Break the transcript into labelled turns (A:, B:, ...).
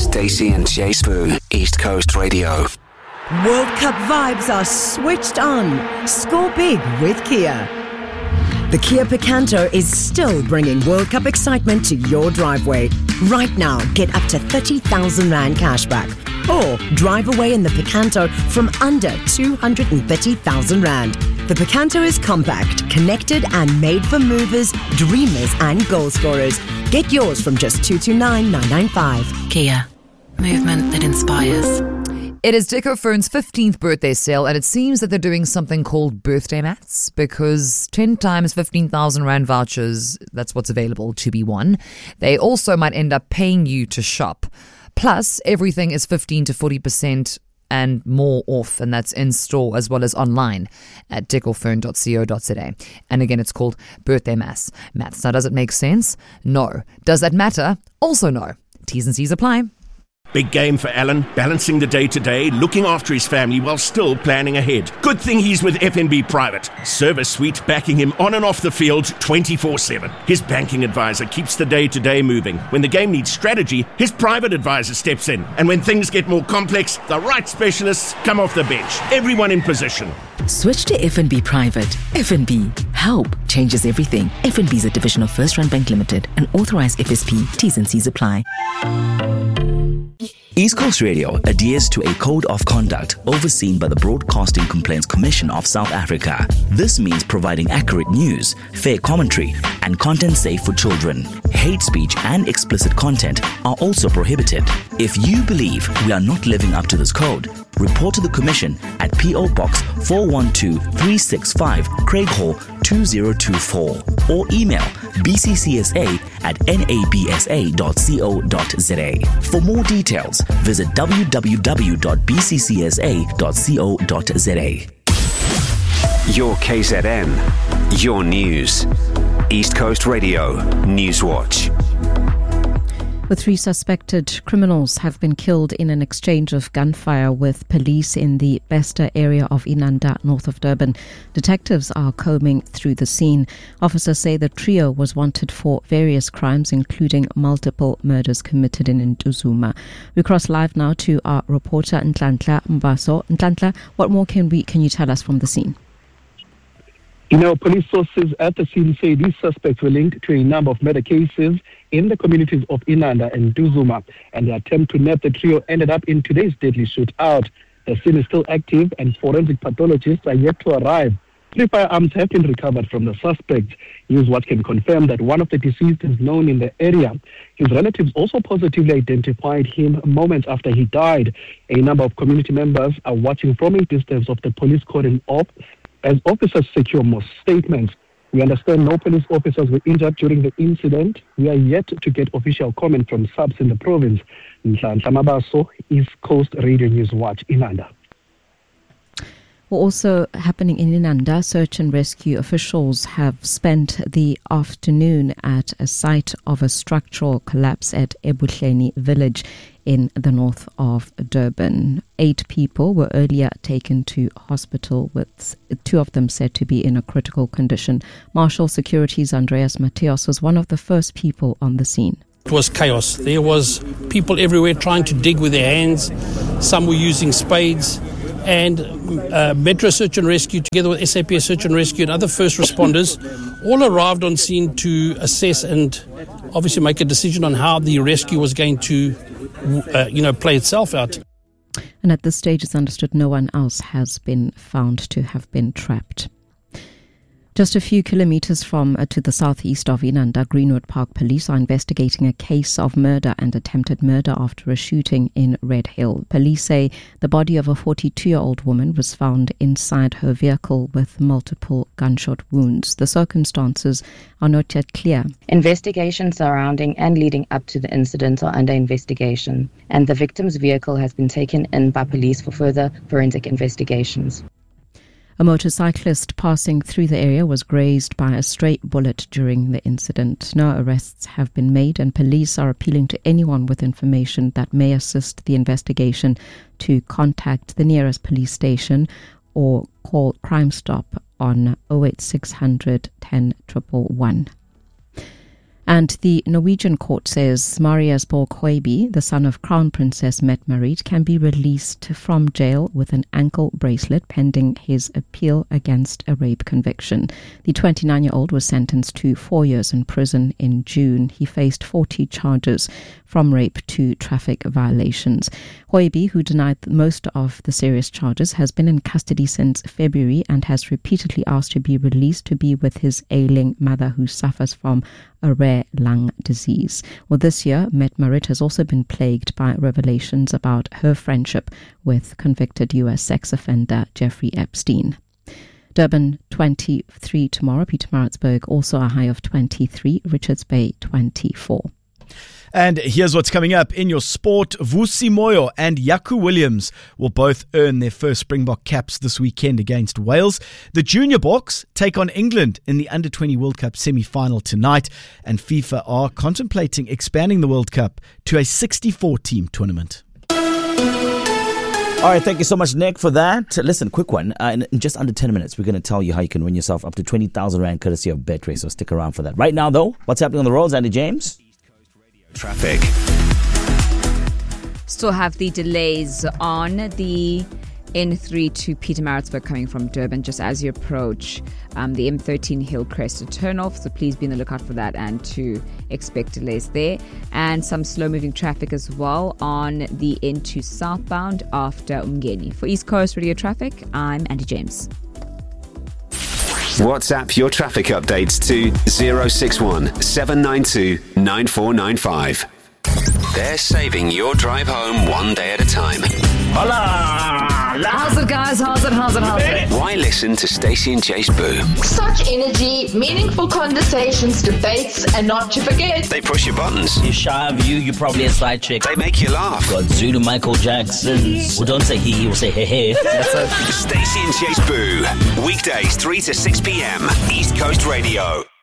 A: Stacey and Jay Spoon, East Coast Radio.
B: World Cup vibes are switched on. Score big with Kia. The Kia Picanto is still bringing World Cup excitement to your driveway. Right now, get up to 30,000 Rand cashback. Or drive away in the Picanto from under 230,000 Rand. The Picanto is compact, connected and made for movers, dreamers and goal scorers. Get yours from just 229,995.
C: Kia. Movement that inspires.
D: It is Decophone's 15th birthday sale, and it seems that they're doing something called birthday maths, because 10 times 15,000 Rand vouchers, that's what's available to be won. They also might end up paying you to shop. Plus, everything is 15 to 40% and more off, and that's in store as well as online at decophone.co.za. And again, it's called birthday maths. Now, does it make sense? No. Does that matter? Also no. T's and C's apply.
E: Big game for Alan, balancing the day-to-day, looking after his family while still planning ahead. Good thing he's with FNB Private. Service suite backing him on and off the field 24/7. His banking advisor keeps the day-to-day moving. When the game needs strategy, his private advisor steps in. And when things get more complex, the right specialists come off the bench. Everyone in position.
C: Switch to FNB Private. FNB. Help changes everything. FNB is a division of First Rand Bank Limited, an authorized FSP. T's and C's apply.
F: East Coast Radio adheres to a code of conduct overseen by the Broadcasting Complaints Commission of South Africa. This means providing accurate news, fair commentary, and content safe for children. Hate speech and explicit content are also prohibited. If you believe we are not living up to this code, report to the Commission at PO Box 412365, Craig Hall 2024, or email bccsa@nabsa.co.za. For more details, visit www.bccsa.co.za.
A: Your KZN, your news. East Coast Radio, Newswatch.
G: The 3 suspected criminals have been killed in an exchange of gunfire with police in the Bester area of Inanda, north of Durban. Detectives are combing through the scene. Officers say the trio was wanted for various crimes, including multiple murders committed in Ntuzuma. We cross live now to our reporter Nhlanhla Mbaso. Nhlanhla, what more can you tell us from the scene?
H: Police sources at the scene say these suspects were linked to a number of murder cases in the communities of Inanda and Ntuzuma, and the attempt to nab the trio ended up in today's deadly shootout. The scene is still active, and forensic pathologists are yet to arrive. 3 firearms have been recovered from the suspects. Newswatch can confirm that one of the deceased is known in the area. His relatives also positively identified him moments after he died. A number of community members are watching from a distance of the police cordon off as officers secure more statements. We understand no police officers were injured during the incident. We are yet to get official comment from subs in the province. Nhlanhla Mabaso, East Coast Radio Newswatch, Inanda.
G: Also happening in Inanda, search and rescue officials have spent the afternoon at a site of a structural collapse at Ebuhleni village in the north of Durban. 8 people were earlier taken to hospital, with 2 of them said to be in a critical condition. Marshal Security's Andreas Mateos was one of the first people on the scene.
I: It was chaos. There was people everywhere trying to dig with their hands. Some were using spades. And Metro Search and Rescue, together with SAPS Search and Rescue and other first responders, all arrived on scene to assess and obviously make a decision on how the rescue was going to, play itself out.
G: And at this stage, it's understood no one else has been found to have been trapped. Just a few kilometers to the southeast of Inanda, Greenwood Park police are investigating a case of murder and attempted murder after a shooting in Red Hill. Police say the body of a 42-year-old woman was found inside her vehicle with multiple gunshot wounds. The circumstances are not yet clear.
J: Investigations surrounding and leading up to the incident are under investigation, and the victim's vehicle has been taken in by police for further forensic investigations.
G: A motorcyclist passing through the area was grazed by a stray bullet during the incident. No arrests have been made, and police are appealing to anyone with information that may assist the investigation to contact the nearest police station or call Crime Stop on 08600 10 111. And the Norwegian court says Marius Borg Høiby, the son of Crown Princess Mette Marit, can be released from jail with an ankle bracelet pending his appeal against a rape conviction. The 29-year-old was sentenced to 4 years in prison in June. He faced 40 charges from rape to traffic violations. Høiby, who denied most of the serious charges, has been in custody since February and has repeatedly asked to be released to be with his ailing mother, who suffers from a rare lung disease. Well, this year, Mette Marit has also been plagued by revelations about her friendship with convicted U.S. sex offender Jeffrey Epstein. Durban 23 tomorrow, Pietermaritzburg also a high of 23, Richards Bay 24.
K: And here's what's coming up in your sport. Vusi Moyo and Yaku Williams will both earn their first Springbok caps this weekend against Wales. The Junior Boks take on England in the Under-20 World Cup semi-final tonight. And FIFA are contemplating expanding the World Cup to a 64-team tournament.
F: All right, thank you so much, Nick, for that. Listen, quick one. In just under 10 minutes, we're going to tell you how you can win yourself up to 20,000 Rand courtesy of Betway, so stick around for that. Right now, though, what's happening on the roads, Andy James?
A: Traffic.
L: Still have the delays on the N3 to Pietermaritzburg coming from Durban just as you approach the M13 Hillcrest turnoff. So please be on the lookout for that and to expect delays there. And some slow-moving traffic as well on the N2 southbound after Umgeni. For East Coast Radio Traffic, I'm Andy James.
A: WhatsApp your traffic updates to 061 792 9495. They're saving your drive home one day at a time.
D: How's it, guys? How's it?
A: Why listen to Stacey and Jay Spoo?
M: Such energy, meaningful conversations, debates, and not to forget,
A: They push your buttons.
F: You're shy of you are probably a side chick.
A: They make you laugh.
F: Got Zulu Michael Jackson. Well, don't say he will say hey.
A: Stacey and Jay Spoo. Weekdays 3 to 6 p.m. East Coast Radio.